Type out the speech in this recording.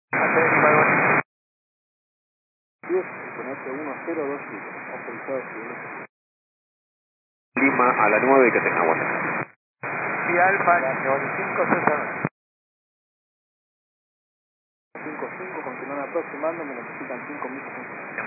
10 con F1027, autorizado civil. Lima a la 9 que tenga WhatsApp. Y Alfa 95 César. 55, continúan aproximando, me necesitan 5 minutos.